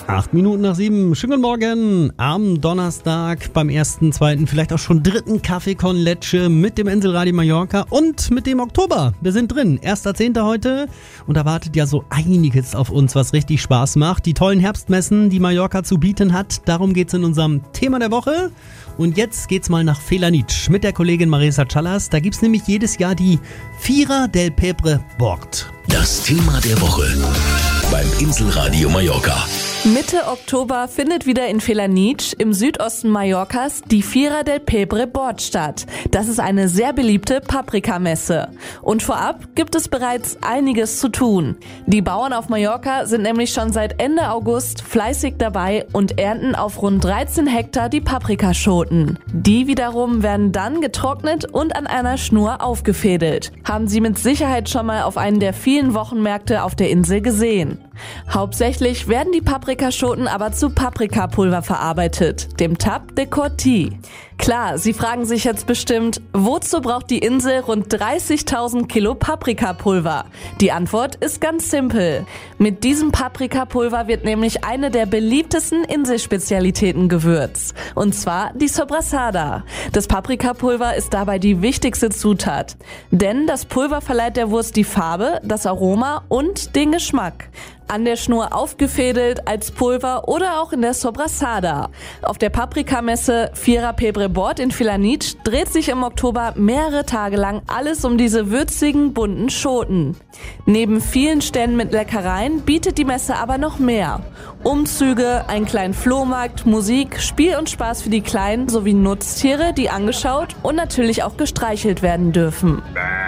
7:08. Schönen guten Morgen am Donnerstag beim 1., 2., vielleicht auch schon 3. Kaffee con Leche mit dem Inselradio Mallorca und mit dem Oktober. Wir sind drin, 1.10. heute und da wartet ja so einiges auf uns, was richtig Spaß macht. Die tollen Herbstmessen, die Mallorca zu bieten hat, darum geht's in unserem Thema der Woche. Und jetzt geht's mal nach Felanitx mit der Kollegin Marisa Callas. Da gibt's nämlich jedes Jahr die Fira del Pebre Bord. Das Thema der Woche beim Inselradio Mallorca. Mitte Oktober findet wieder in Felanitx im Südosten Mallorcas die Fira del Pebre Bord statt. Das ist eine sehr beliebte Paprikamesse. Und vorab gibt es bereits einiges zu tun. Die Bauern auf Mallorca sind nämlich schon seit Ende August fleißig dabei und ernten auf rund 13 Hektar die Paprikaschoten. Die wiederum werden dann getrocknet und an einer Schnur aufgefädelt. Haben Sie mit Sicherheit schon mal auf einen der vielen Wochenmärkte auf der Insel gesehen. Hauptsächlich werden die Paprikaschoten aber zu Paprikapulver verarbeitet, dem Tap de Corti. Klar, Sie fragen sich jetzt bestimmt, wozu braucht die Insel rund 30.000 Kilo Paprikapulver? Die Antwort ist ganz simpel. Mit diesem Paprikapulver wird nämlich eine der beliebtesten Inselspezialitäten gewürzt. Und zwar die Sobrasada. Das Paprikapulver ist dabei die wichtigste Zutat. Denn das Pulver verleiht der Wurst die Farbe, das Aroma und den Geschmack. An der Schnur aufgefädelt, als Pulver oder auch in der Sobrasada. Auf der Paprikamesse Fira Pebre Bord in Felanitx dreht sich im Oktober mehrere Tage lang alles um diese würzigen, bunten Schoten. Neben vielen Ständen mit Leckereien bietet die Messe aber noch mehr. Umzüge, einen kleinen Flohmarkt, Musik, Spiel und Spaß für die Kleinen sowie Nutztiere, die angeschaut und natürlich auch gestreichelt werden dürfen.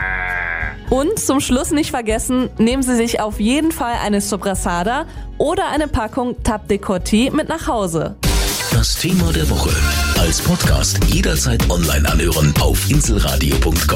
Und zum Schluss nicht vergessen, nehmen Sie sich auf jeden Fall eine Sobrasada oder eine Packung Tap de Corti mit nach Hause. Das Thema der Woche als Podcast jederzeit online anhören auf inselradio.com.